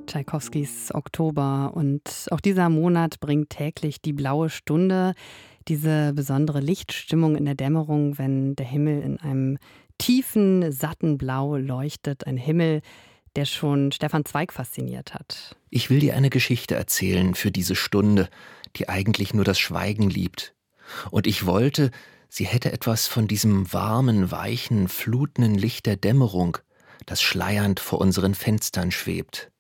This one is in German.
Tschaikowskis Oktober. Und auch dieser Monat bringt täglich die blaue Stunde, diese besondere Lichtstimmung in der Dämmerung, wenn der Himmel in einem tiefen, satten Blau leuchtet. Ein Himmel, der schon Stefan Zweig fasziniert hat. Ich will dir eine Geschichte erzählen für diese Stunde, die eigentlich nur das Schweigen liebt. Und ich wollte, sie hätte etwas von diesem warmen, weichen, flutenden Licht der Dämmerung, das schleiernd vor unseren Fenstern schwebt.